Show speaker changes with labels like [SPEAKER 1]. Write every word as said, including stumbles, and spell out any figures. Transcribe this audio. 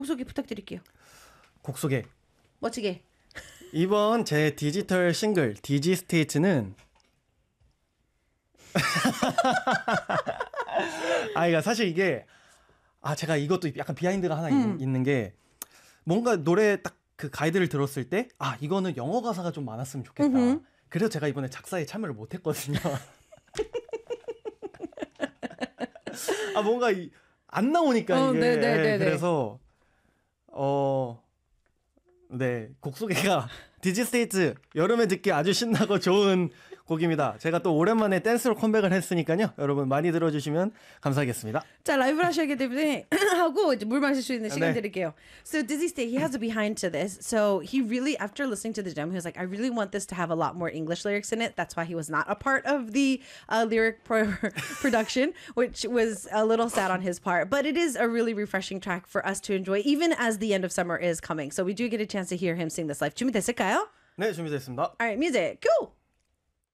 [SPEAKER 1] 곡 소개 부탁드릴게요.
[SPEAKER 2] 곡 소개.
[SPEAKER 1] 멋지게.
[SPEAKER 2] 이번 제 디지털 싱글 디지스테이트는 아, 이거 사실 이게 아 제가 이것도 약간 비하인드가 하나
[SPEAKER 1] 음.
[SPEAKER 2] 있, 있는 게 뭔가 노래 딱 그 가이드를 들었을 때 아 이거는 영어 가사가 좀 많았으면 좋겠다.
[SPEAKER 1] 음흠.
[SPEAKER 2] 그래서 제가 이번에 작사에 참여를 못했거든요. 아 뭔가 이, 안 나오니까
[SPEAKER 1] 어,
[SPEAKER 2] 이게
[SPEAKER 1] 네네네네.
[SPEAKER 2] 그래서 어. 네, 곡 소개가 디지스테이트 여름에 듣기 아주 신나고 좋은 곡입니다. 제가 또 오랜만에 댄스로 컴백을 했으니까요. 여러분 많이 들어주시면 감사하겠습니다.
[SPEAKER 1] 자, 라이브를 하셔야기 때문에 하고 이제 물 마실 수 있는 시간
[SPEAKER 2] 네.
[SPEAKER 1] 드릴게요. So Dizzy State, he has a behind to this. So he really, after listening to the demo, he was like, I really want this to have a lot more English lyrics in it. That's why he was not a part of the uh, lyric pro- production, which was a little sad on his part. But it is a really refreshing track for us to enjoy, even as the end of summer is coming. So we do get a chance to hear him sing this live. 준비됐을까요?
[SPEAKER 2] 네, 준비됐습니다.
[SPEAKER 1] All right, music, go!